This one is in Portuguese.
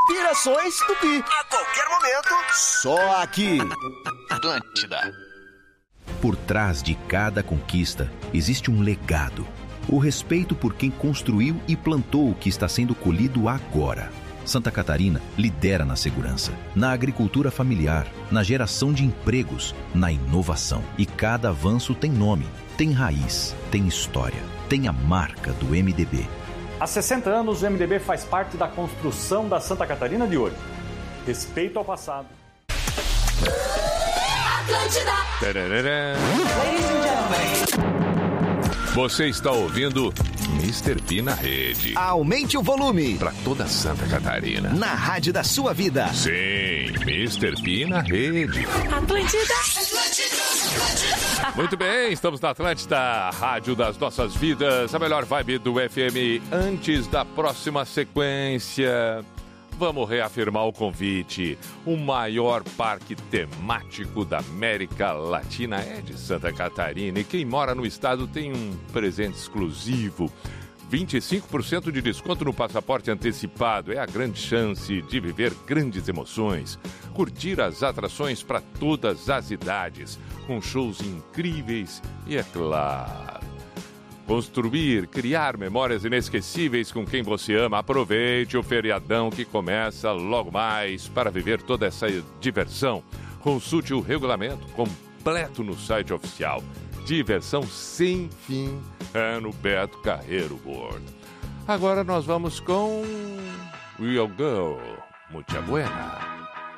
Inspirações Tupi. A qualquer momento, só aqui. Atlântida. Por trás de cada conquista existe um legado. O respeito por quem construiu e plantou o que está sendo colhido agora. Santa Catarina lidera na segurança, na agricultura familiar, na geração de empregos, na inovação. E cada avanço tem nome, tem raiz, tem história, tem a marca do MDB. Há 60 anos, o MDB faz parte da construção da Santa Catarina de hoje. Respeito ao passado. Você está ouvindo Mr. P na rede. Aumente o volume. Para toda Santa Catarina. Na rádio da sua vida. Sim, Mr. P na rede. Atlântida. Muito bem, estamos na Atlântida, a rádio das nossas vidas, a melhor vibe do FM. Antes da próxima sequência, vamos reafirmar o convite. O maior parque temático da América Latina é de Santa Catarina. E quem mora no estado tem um presente exclusivo. 25% de desconto no passaporte antecipado. É a grande chance de viver grandes emoções. Curtir as atrações para todas as idades. Com shows incríveis e, é claro, construir, criar memórias inesquecíveis com quem você ama. Aproveite o feriadão que começa logo mais para viver toda essa diversão. Consulte o regulamento completo no site oficial. Diversão sem fim é no Beto Carreiro World. Agora nós vamos com We'll Go. Mucha buena.